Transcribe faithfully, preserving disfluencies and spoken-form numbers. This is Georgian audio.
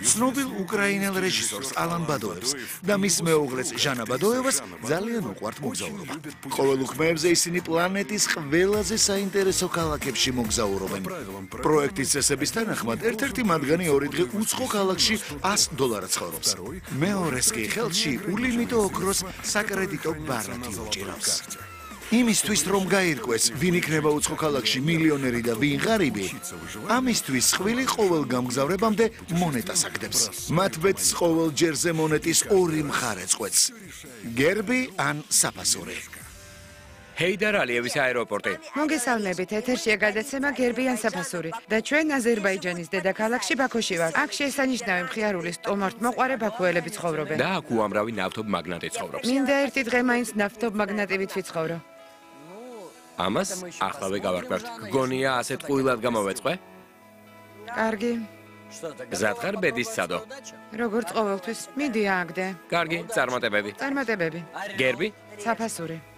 ცნობილ უკრაინელ რეჟისორს ალან ბადოევს და მის მეუღლეს ჟანა ბადოევას ძალიან უყვართ მოგზაურობა. ყოველ უხმეებზე ისინი პლანეტის ყველაზე საინტერესო ქალაქებში მოგზაურობენ. პროექტის წესების თანახმად ერთ-ერთი მათგანი ორი დღე უცხო ქალაქში ას დოლარად ცხოვრობს. მეორეს კი ხელში ულიმიტო ოქროს საკრედიტო ბარათი უჭირავს. იმისთვის რომ გაირკვეს, ვინ იქნება უცხო ქალაქში მილიონერი და ვინ ღარიბი, ამისთვის ხვილი ყოველ გამგზავრებამდე მონეტას აგდებს. მათ ბედს ყოველ ჯერზე მონეტის ორი მხარე წყვეტს. გერბი ან საფასური. ჰეიდარ ალიევის აეროპორტი. მოგესალმებით, ეთერშია გადაცემა გერბი ან საფასური და ჩვენ აზერბაიჯანის დედაქალაქში ბაქოში ვართ. აქ შესანიშნავი მხიარული სტუმართმოყვარე ბაქუელები ცხოვრობენ. და აქ უამრავი ნავთობმაგნატი ცხოვრობს. მინდა ერთი დღე მაინც ნავთობმაგნატივით ვიცხოვრო. ამას ახლავე გავარკვევთ. გონია ასეთ ყვილად გამოვეწყვე? კარგი. გზად ხარ ბედის სადო? როგორც ყოველთვის, მიდი ააგდე. კარგი, წარმატებები. წარმატებები. გერბი? საფასური.